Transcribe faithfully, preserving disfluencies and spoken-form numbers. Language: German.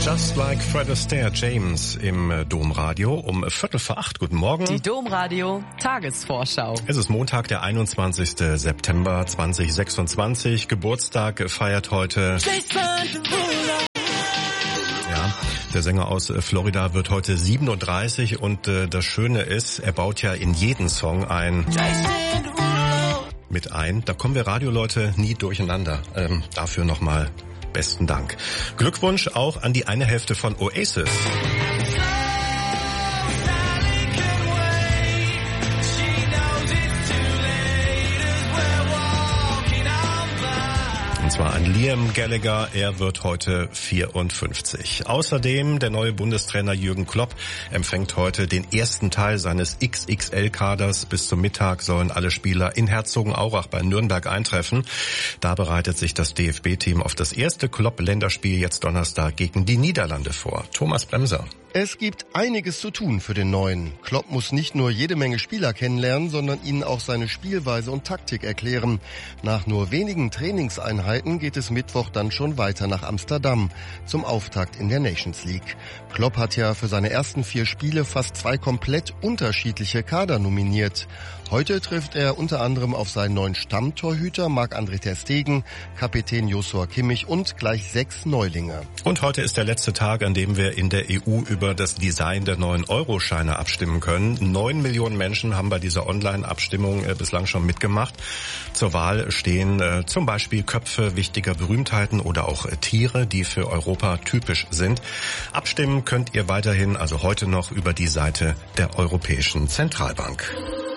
Just like Fred Astaire, James im Domradio um Viertel vor acht. Guten Morgen. Die Domradio Tagesvorschau. Es ist Montag, der einundzwanzigster September zweitausendsechsundzwanzig. Geburtstag feiert heute... Ja, der Sänger aus Florida wird heute siebenunddreißig und äh, das Schöne ist, er baut ja in jeden Song ein... mit ein. Da kommen wir Radioleute nie durcheinander. Ähm, dafür nochmal besten Dank. Glückwunsch auch an die eine Hälfte von Oasis. Und zwar an Liam Gallagher, er wird heute vierundfünfzig. Außerdem der neue Bundestrainer Jürgen Klopp empfängt heute den ersten Teil seines X X L-Kaders. Bis zum Mittag sollen alle Spieler in Herzogenaurach bei Nürnberg eintreffen. Da bereitet sich das D F B-Team auf das erste Klopp-Länderspiel jetzt Donnerstag gegen die Niederlande vor. Thomas Bremser. Es gibt einiges zu tun für den Neuen. Klopp muss nicht nur jede Menge Spieler kennenlernen, sondern ihnen auch seine Spielweise und Taktik erklären. Nach nur wenigen Trainingseinheiten geht es Mittwoch dann schon weiter nach Amsterdam zum Auftakt in der Nations League. Klopp hat ja für seine ersten vier Spiele fast zwei komplett unterschiedliche Kader nominiert. Heute trifft er unter anderem auf seinen neuen Stammtorhüter Marc-André ter Stegen, Kapitän Joshua Kimmich und gleich sechs Neulinge. Und heute ist der letzte Tag, an dem wir in der E U über das Design der neuen Euroscheine abstimmen können. Neun Millionen Menschen haben bei dieser Online-Abstimmung äh, bislang schon mitgemacht. Zur Wahl stehen äh, zum Beispiel Köpfe wichtiger Berühmtheiten oder auch äh, Tiere, die für Europa typisch sind. Abstimmen könnt ihr weiterhin, also heute noch, über die Seite der Europäischen Zentralbank.